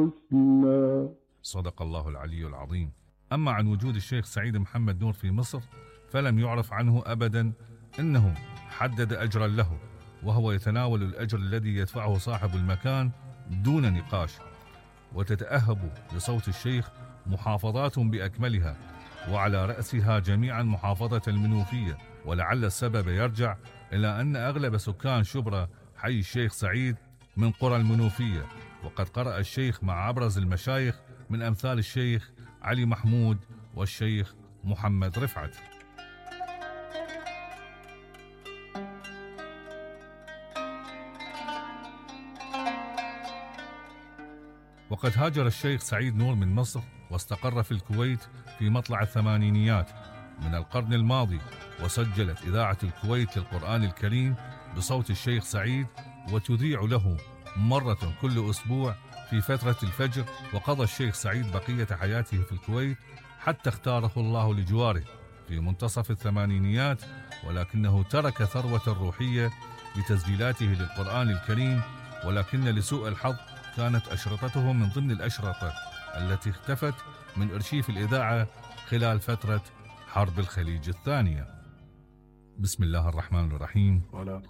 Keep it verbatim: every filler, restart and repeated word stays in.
صدق الله العلي العظيم. أما عن وجود الشيخ سعيد محمد نور في مصر فلم يعرف عنه أبدا أنه حدد أجرا له، وهو يتناول الأجر الذي يدفعه صاحب المكان دون نقاش. وتتأهب لصوت الشيخ محافظات بأكملها، وعلى رأسها جميعا محافظة المنوفية، ولعل السبب يرجع إلى أن أغلب سكان شبرا حي الشيخ سعيد من قرى المنوفية. وقد قرأ الشيخ مع أبرز المشايخ من أمثال الشيخ علي محمود والشيخ محمد رفعت. وقد هاجر الشيخ سعيد نور من مصر واستقر في الكويت في مطلع الثمانينيات من القرن الماضي، وسجلت إذاعة الكويت للقرآن الكريم بصوت الشيخ سعيد، وتذيع له مرة كل أسبوع في فترة الفجر. وقضى الشيخ سعيد بقية حياته في الكويت حتى اختاره الله لجواره في منتصف الثمانينيات، ولكنه ترك ثروة روحية بتسجيلاته للقرآن الكريم، ولكن لسوء الحظ كانت أشرطته من ضمن الأشرطة التي اختفت من أرشيف الإذاعة خلال فترة حرب الخليج الثانية. بسم الله الرحمن الرحيم.